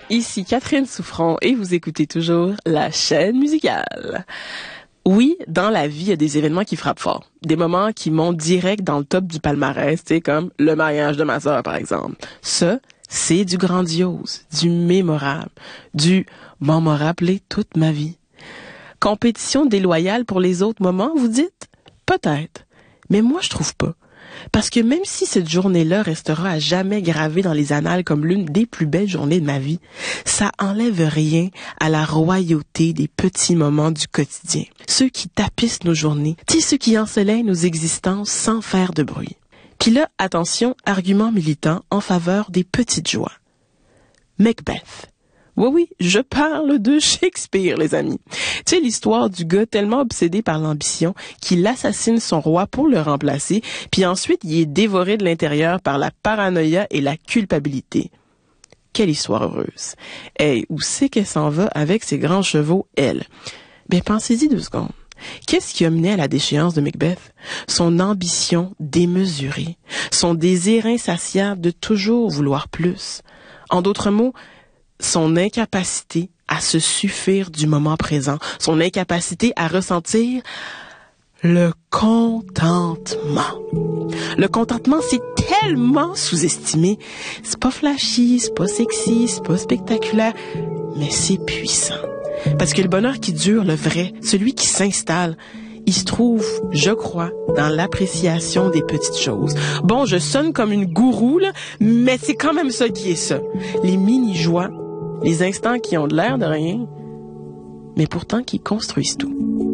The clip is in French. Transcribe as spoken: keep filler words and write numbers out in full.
Ici Catherine Souffron et vous écoutez toujours la chaîne musicale. Oui, dans la vie, il y a des événements qui frappent fort. Des moments qui montent direct dans le top du palmarès, tu sais, comme le mariage de ma sœur, par exemple. Ça, c'est du grandiose, du mémorable, du « m'en m'a rappelé toute ma vie ». Compétition déloyale pour les autres moments, vous dites? Peut-être. Mais moi, je trouve pas. Parce que même si cette journée-là restera à jamais gravée dans les annales comme l'une des plus belles journées de ma vie, ça enlève rien à la royauté des petits moments du quotidien. Ceux qui tapissent nos journées, tu sais, ceux qui ensoleillent nos existences sans faire de bruit. Puis là, attention, argument militant en faveur des petites joies. Macbeth. Oui, oui, je parle de Shakespeare, les amis. Tu sais, l'histoire du gars tellement obsédé par l'ambition qu'il assassine son roi pour le remplacer, puis ensuite il est dévoré de l'intérieur par la paranoïa et la culpabilité. Quelle histoire heureuse. Hey, où c'est qu'elle s'en va avec ses grands chevaux, elle? Ben, pensez-y deux secondes. Qu'est-ce qui a mené à la déchéance de Macbeth? Son ambition démesurée, son désir insatiable de toujours vouloir plus. En d'autres mots, son incapacité à se suffire du moment présent, son incapacité à ressentir le contentement. Le contentement, c'est tellement sous-estimé. C'est pas flashy, c'est pas sexy, c'est pas spectaculaire, mais c'est puissant. Parce que le bonheur qui dure, le vrai, celui qui s'installe, il se trouve, je crois, dans l'appréciation des petites choses. Bon, je sonne comme une gourou, là, mais c'est quand même ça qui est ça. Les mini-joies, les instants qui ont de l'air de rien, mais pourtant qui construisent tout.